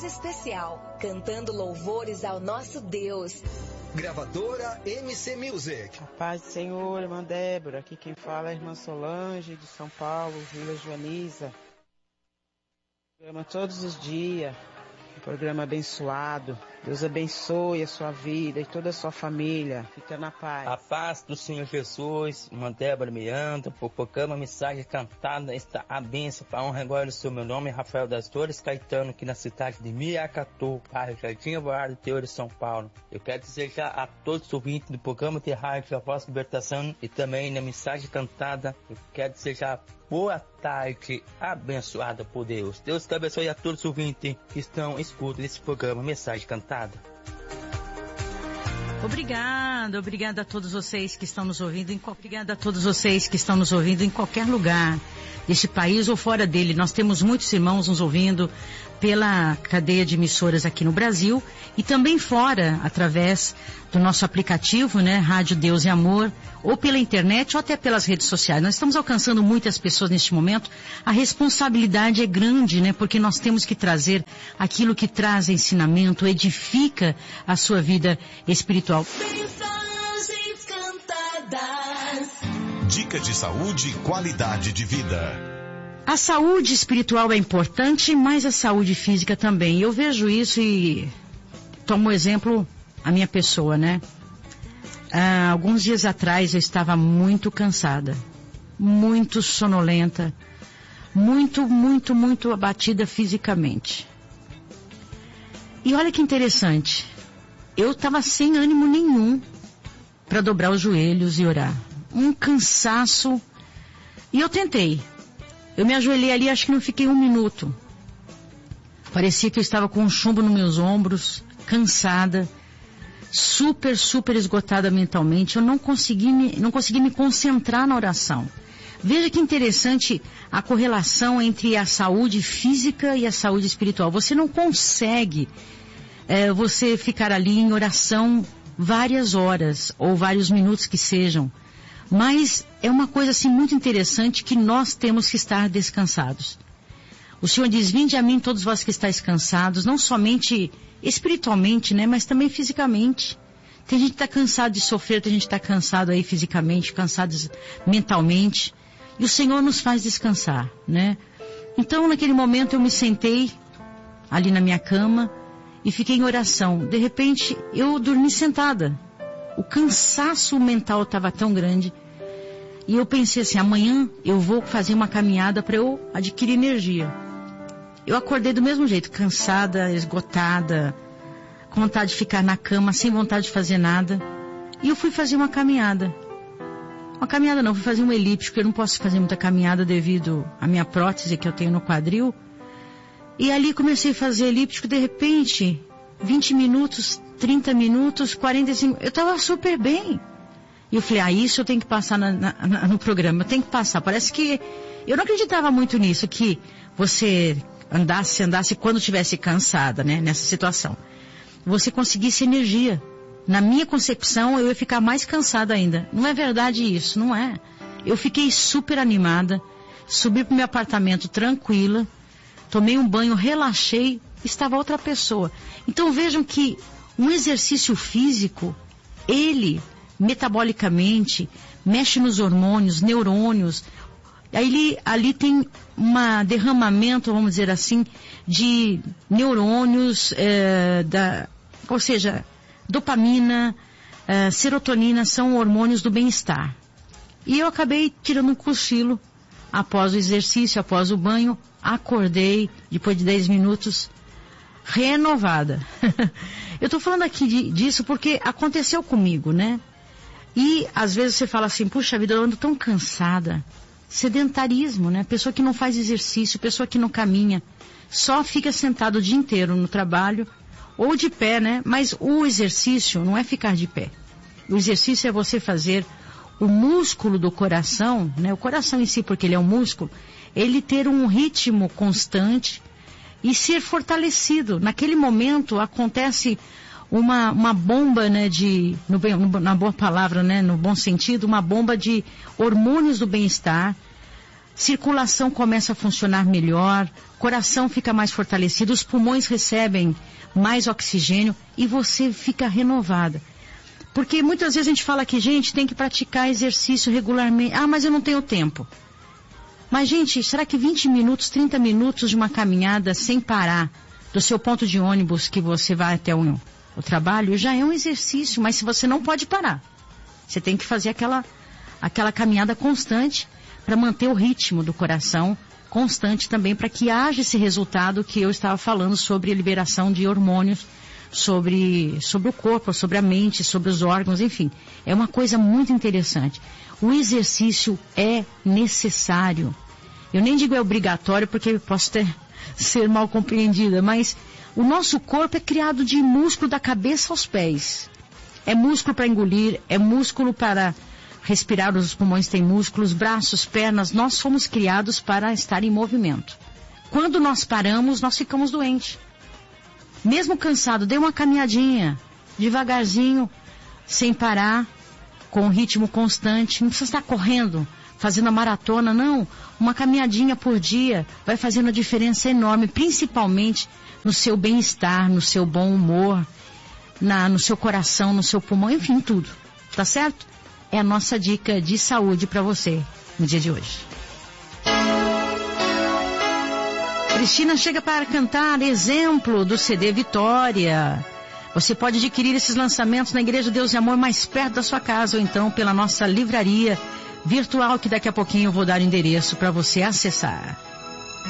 Especial, cantando louvores ao nosso Deus. Gravadora MC Music. A paz do Senhor, irmã Débora. Aqui quem fala é a irmã Solange, de São Paulo, Vila Joaniza. Programa todos os dias, um programa abençoado. Deus abençoe a sua vida e toda a sua família. Fica na paz. A paz do Senhor Jesus, irmã Débora Miranda, fofocando a mensagem cantada, está a bênção para a honra e glória do seu. Meu nome é Rafael das Dores Caetano, aqui na cidade de Miracatu, bairro Jardim Alvorada, interior de São Paulo. Eu quero desejar a todos os ouvintes do programa de rádio A Voz da Libertação e também na mensagem cantada, eu quero desejar boa tarde, abençoada por Deus. Deus te abençoe a todos os ouvintes que estão escutando esse programa, mensagem cantada. Obrigada a todos vocês que estão nos ouvindo, obrigada a todos vocês que estão nos ouvindo em qualquer lugar deste país ou fora dele. Nós temos muitos irmãos nos ouvindo pela cadeia de emissoras aqui no Brasil e também fora, através do nosso aplicativo, né, Rádio Deus e Amor, ou pela internet ou até pelas redes sociais. Nós estamos alcançando muitas pessoas neste momento. A responsabilidade é grande, né, porque nós temos que trazer aquilo que traz ensinamento, edifica a sua vida espiritual. Mensagens cantadas. Dica de saúde e qualidade de vida. A saúde espiritual é importante, mas a saúde física também. Eu vejo isso e tomo exemplo a minha pessoa, né? Alguns dias atrás eu estava muito cansada, muito sonolenta, muito abatida fisicamente. E olha que interessante, eu estava sem ânimo nenhum para dobrar os joelhos e orar. Um cansaço. E eu tentei. Eu me ajoelhei ali, acho que não fiquei um minuto. Parecia que eu estava com um chumbo nos meus ombros, cansada, super esgotada mentalmente. Eu não consegui me concentrar na oração. Veja que interessante a correlação entre a saúde física e a saúde espiritual. Você não consegue você ficar ali em oração várias horas ou vários minutos que sejam. Mas é uma coisa assim muito interessante que nós temos que estar descansados. O Senhor diz, vinde a mim todos vós que estáis cansados, não somente espiritualmente, né, mas também fisicamente. Tem gente que está cansado de sofrer, tem gente que está cansado aí fisicamente, cansado mentalmente. E o Senhor nos faz descansar, né? Então naquele momento eu me sentei ali na minha cama e fiquei em oração. De repente eu dormi sentada. O cansaço mental estava tão grande. E eu pensei assim, amanhã eu vou fazer uma caminhada para eu adquirir energia. Eu acordei do mesmo jeito, cansada, esgotada, com vontade de ficar na cama, sem vontade de fazer nada. E eu fui fazer uma caminhada. Uma caminhada não, fui fazer um elíptico. Eu não posso fazer muita caminhada devido à minha prótese que eu tenho no quadril. E ali comecei a fazer elíptico, de repente, 20 minutos, 30 minutos, 45... Eu estava super bem. E eu falei, isso eu tenho que passar no programa, eu tenho que passar. Parece que eu não acreditava muito nisso, que você andasse quando estivesse cansada, né, nessa situação. Você conseguisse energia. Na minha concepção, eu ia ficar mais cansada ainda. Não é verdade isso, não é. Eu fiquei super animada, subi pro meu apartamento tranquila, tomei um banho, relaxei, estava outra pessoa. Então vejam que um exercício físico, ele metabolicamente mexe nos hormônios, neurônios. Ali tem um derramamento, vamos dizer assim, de neurônios, ou seja, dopamina, serotonina, são hormônios do bem-estar. E eu acabei tirando um cochilo após o exercício, após o banho, acordei depois de 10 minutos renovada. Eu estou falando aqui disso porque aconteceu comigo, né? E às vezes você fala assim, puxa vida, eu ando tão cansada. Sedentarismo, né? Pessoa que não faz exercício, pessoa que não caminha, só fica sentado o dia inteiro no trabalho ou de pé, né? Mas o exercício não é ficar de pé. O exercício é você fazer o músculo do coração, né? O coração em si, porque ele é um músculo, ele ter um ritmo constante e ser fortalecido. Naquele momento acontece uma bomba, né, na boa palavra, né, no bom sentido, uma bomba de hormônios do bem-estar. circulação começa a funcionar melhor, coração fica mais fortalecido, os pulmões recebem mais oxigênio e você fica renovada. Porque muitas vezes a gente fala que, gente, tem que praticar exercício regularmente. Ah, mas eu não tenho tempo. Mas, gente, será que 20 minutos, 30 minutos de uma caminhada sem parar do seu ponto de ônibus que você vai até o trabalho já é um exercício, mas se você não pode parar. Você tem que fazer aquela caminhada constante para manter o ritmo do coração constante também, para que haja esse resultado que eu estava falando sobre a liberação de hormônios, sobre o corpo, sobre a mente, sobre os órgãos, enfim. É uma coisa muito interessante. O exercício é necessário. Eu nem digo é obrigatório, porque posso ser mal compreendida, mas o nosso corpo é criado de músculo da cabeça aos pés. É músculo para engolir, é músculo para respirar, os pulmões têm músculos, braços, pernas, nós fomos criados para estar em movimento. Quando nós paramos, nós ficamos doentes. Mesmo cansado, dê uma caminhadinha, devagarzinho, sem parar, com um ritmo constante. Não precisa estar correndo, fazendo a maratona, não. Uma caminhadinha por dia vai fazendo a diferença enorme, principalmente no seu bem-estar, no seu bom humor, no seu coração, no seu pulmão, enfim, tudo. Tá certo? É a nossa dica de saúde para você no dia de hoje. Cristina chega para cantar Exemplo do CD Vitória. Você pode adquirir esses lançamentos na Igreja Deus e Amor mais perto da sua casa ou então pela nossa livraria virtual, que daqui a pouquinho eu vou dar o endereço para você acessar.